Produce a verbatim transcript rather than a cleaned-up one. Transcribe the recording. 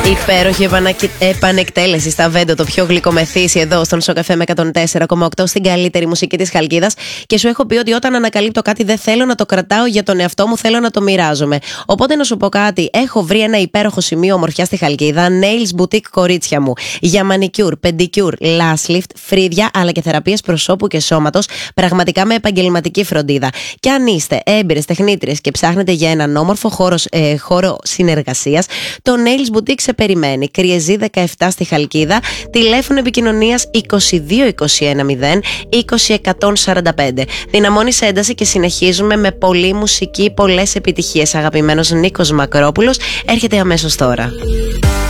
Υπέροχη επανακ... επανεκτέλεση στα Βέντο, το πιο γλυκομεθύσι εδώ στον Σοκαφέ με εκατόν τέσσερα κόμμα οκτώ, στην καλύτερη μουσική της Χαλκίδας. Και σου έχω πει ότι όταν ανακαλύπτω κάτι δεν θέλω να το κρατάω για τον εαυτό μου, θέλω να το μοιράζομαι. Οπότε να σου πω κάτι, έχω βρει ένα υπέροχο σημείο ομορφιά στη Χαλκίδα, Nails Boutique, κορίτσια μου. Για manicure, pedicure, lash lift, φρύδια αλλά και θεραπείες προσώπου και σώματος, πραγματικά με επαγγελματική φροντίδα. Και αν είστε έμπειρες τεχνίτριες και ψάχνετε για έναν όμορφο χώρο, ε, χώρο συνεργασίας, το Nails Boutique σε περιμένει. Κριεζή δεκαεπτά στη Χαλκίδα, τηλέφωνο επικοινωνίας είκοσι δύο είκοσι ένα μηδέν είκοσι εκατόν σαράντα πέντε. Δυναμώνει σε ένταση και συνεχίζουμε με πολλή μουσική, πολλές επιτυχίες. Αγαπημένος Νίκος Μακρόπουλος έρχεται αμέσως τώρα.